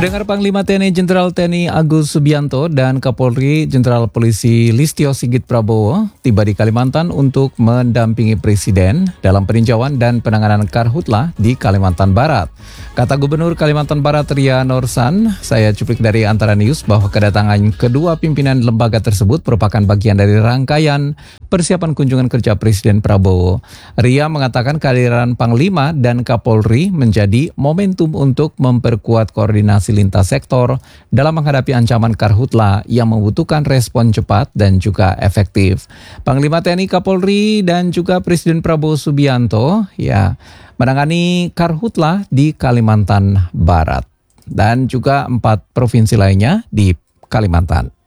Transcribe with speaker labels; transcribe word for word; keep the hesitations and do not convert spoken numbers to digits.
Speaker 1: Pendengar, Panglima T N I Jenderal T N I Agus Subianto dan Kapolri Jenderal Polisi Listio Sigit Prabowo tiba di Kalimantan untuk mendampingi Presiden dalam peninjauan dan penanganan karhutla di Kalimantan Barat. Kata Gubernur Kalimantan Barat Ria Norsan, saya cuplik dari Antara News, bahwa kedatangan kedua pimpinan lembaga tersebut merupakan bagian dari rangkaian persiapan kunjungan kerja Presiden Prabowo. Ria mengatakan kehadiran Panglima dan Kapolri menjadi momentum untuk memperkuat koordinasi lintas sektor dalam menghadapi ancaman karhutla yang membutuhkan respon cepat dan juga efektif. Panglima T N I, Kapolri, dan juga Presiden Prabowo Subianto ya menangani karhutla di Kalimantan Barat dan juga empat provinsi lainnya di Kalimantan.